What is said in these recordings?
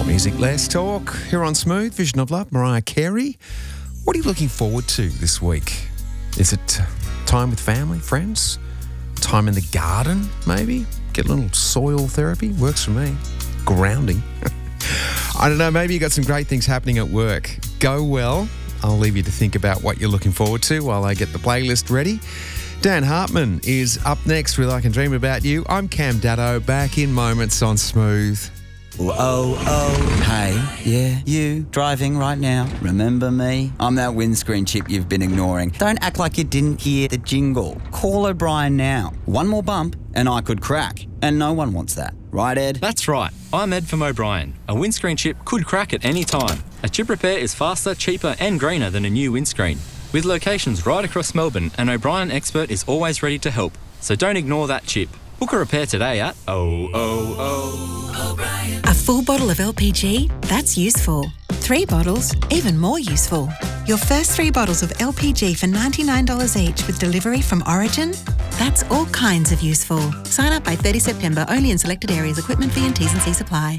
More music, less talk. Here on Smooth, Vision of Love, Mariah Carey. What are you looking forward to this week? Is it time with family, friends? Time in the garden, maybe? Get a little soil therapy? Works for me. Grounding. I don't know, maybe you got some great things happening at work. Go well. I'll leave you to think about what you're looking forward to while I get the playlist ready. Dan Hartman is up next with I Can Dream About You. I'm Cam Daddo, back in moments on Smooth. Hey, yeah, you, driving right now. Remember me? I'm that windscreen chip you've been ignoring. Don't act like you didn't hear the jingle. Call O'Brien now. One more bump and I could crack. And no one wants that. Right, Ed? That's right. I'm Ed from O'Brien. A windscreen chip could crack at any time. A chip repair is faster, cheaper and greener than a new windscreen. With locations right across Melbourne, an O'Brien expert is always ready to help. So don't ignore that chip. Book a repair today at O'Brien. A full bottle of LPG? That's useful. 3 bottles? Even more useful. Your first 3 bottles of LPG for $99 each with delivery from Origin? That's all kinds of useful. Sign up by 30 September, only in selected areas. Equipment fee and T's and C's apply.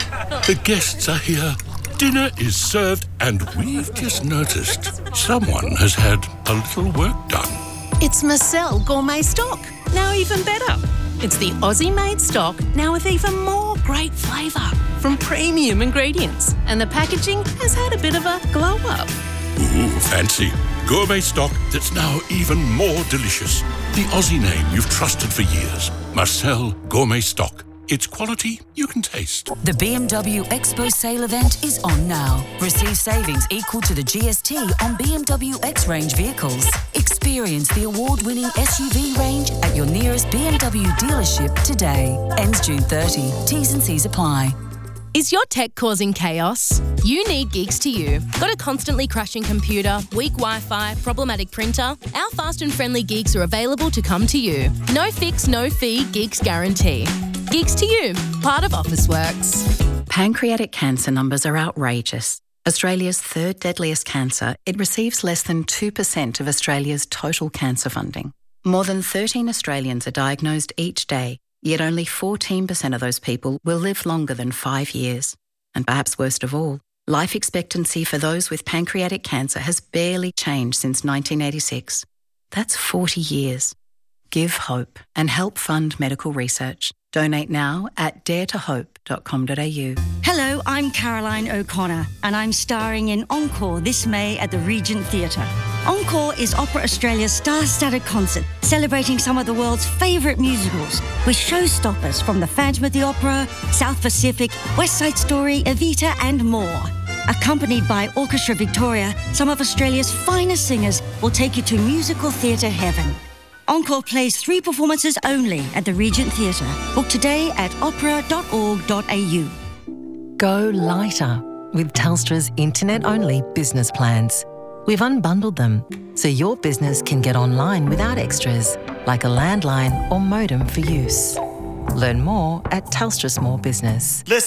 The guests are here. Dinner is served and we've just noticed someone has had a little work done. It's Marcel Gourmet Stock, now even better. It's the Aussie-made stock, now with even more great flavour from premium ingredients. And the packaging has had a bit of a glow-up. Ooh, fancy. Gourmet stock that's now even more delicious. The Aussie name you've trusted for years. Marcel Gourmet Stock. It's quality you can taste. The BMW Expo sale event is on now. Receive savings equal to the GST on BMW X-Range vehicles. Experience the award-winning SUV range at your nearest BMW dealership today. Ends June 30. T's and C's apply. Is your tech causing chaos? You need Geeks to You. Got a constantly crashing computer, weak Wi-Fi, problematic printer? Our fast and friendly Geeks are available to come to you. No fix, no fee, Geeks guarantee. Geeks to You, part of Officeworks. Pancreatic cancer numbers are outrageous. Australia's 3rd deadliest cancer, it receives less than 2% of Australia's total cancer funding. More than 13 Australians are diagnosed each day, yet only 14% of those people will live longer than 5 years. And perhaps worst of all, life expectancy for those with pancreatic cancer has barely changed since 1986. That's 40 years. Give hope and help fund medical research. Donate now at daretohope.com.au. Hello, I'm Caroline O'Connor, and I'm starring in Encore this May at the Regent Theatre. Encore is Opera Australia's star-studded concert, celebrating some of the world's favourite musicals, with showstoppers from The Phantom of the Opera, South Pacific, West Side Story, Evita and more. Accompanied by Orchestra Victoria, some of Australia's finest singers will take you to musical theatre heaven. Encore plays 3 performances only at the Regent Theatre. Book today at opera.org.au. Go lighter with Telstra's internet-only business plans. We've unbundled them so your business can get online without extras, like a landline or modem for use. Learn more at Telstra Small Business.